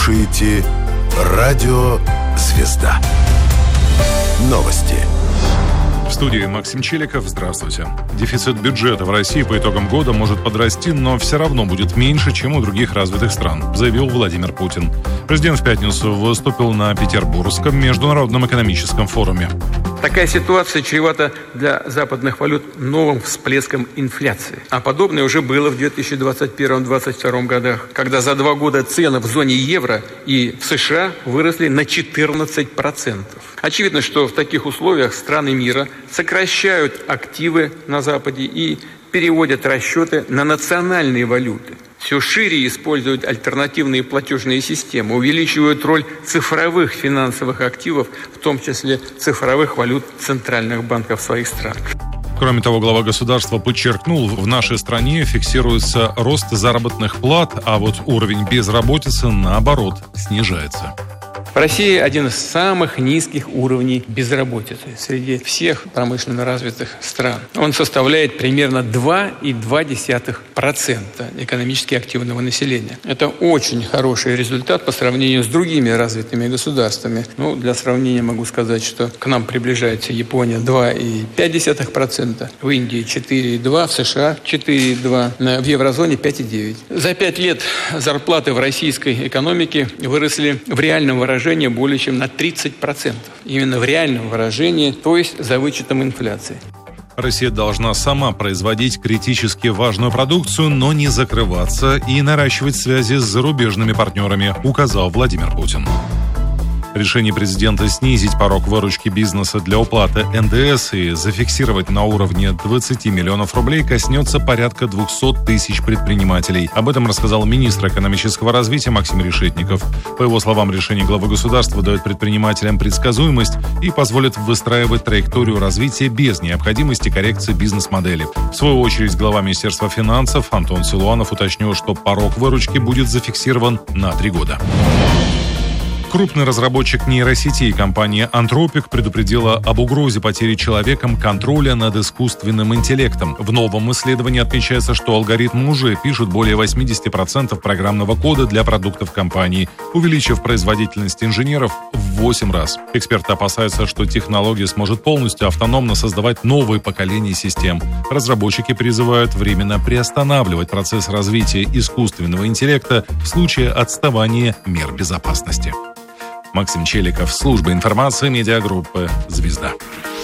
слушаете «Радио Звезда». Новости. В студии Максим Челиков. Здравствуйте. Дефицит бюджета в России по итогам года может подрасти, но все равно будет меньше, чем у других развитых стран, заявил Владимир Путин. Президент в пятницу выступил на Петербургском международном экономическом форуме. Такая ситуация чревата для западных валют новым всплеском инфляции. А подобное уже было в 2021-2022 годах, когда за 2 года цены в зоне евро и в США выросли на 14%. Очевидно, что в таких условиях страны мира сокращают активы на Западе и переводят расчеты на национальные валюты. Все шире используют альтернативные платежные системы, увеличивают роль цифровых финансовых активов, в том числе цифровых валют центральных банков своих стран. Кроме того, глава государства подчеркнул, в нашей стране фиксируется рост заработных плат, а вот уровень безработицы, наоборот, снижается. В России один из самых низких уровней безработицы среди всех промышленно развитых стран. Он составляет примерно 2,2% экономически активного населения. Это очень хороший результат по сравнению с другими развитыми государствами. Для сравнения могу сказать, что к нам приближается Япония 2,5%, в Индии 4,2%, в США 4,2%, в еврозоне 5,9%. За 5 лет зарплаты в российской экономике выросли в реальном выражении более чем на 30%. Именно в реальном выражении, то есть за вычетом инфляции. Россия должна сама производить критически важную продукцию, но не закрываться и наращивать связи с зарубежными партнерами, указал Владимир Путин. Решение президента снизить порог выручки бизнеса для уплаты НДС и зафиксировать на уровне 20 миллионов рублей коснется порядка 200 тысяч предпринимателей. Об этом рассказал министр экономического развития Максим Решетников. По его словам, решение главы государства дает предпринимателям предсказуемость и позволит выстраивать траекторию развития без необходимости коррекции бизнес-модели. В свою очередь, глава Министерства финансов Антон Силуанов уточнил, что порог выручки будет зафиксирован на 3 года. Крупный разработчик нейросетей компания Anthropic предупредила об угрозе потери человеком контроля над искусственным интеллектом. В новом исследовании отмечается, что алгоритмы уже пишут более 80% программного кода для продуктов компании, увеличив производительность инженеров в 8 раз. Эксперты опасаются, что технология сможет полностью автономно создавать новые поколения систем. Разработчики призывают временно приостанавливать процесс развития искусственного интеллекта в случае отставания мер безопасности. Максим Челиков, служба информации медиагруппы «Звезда».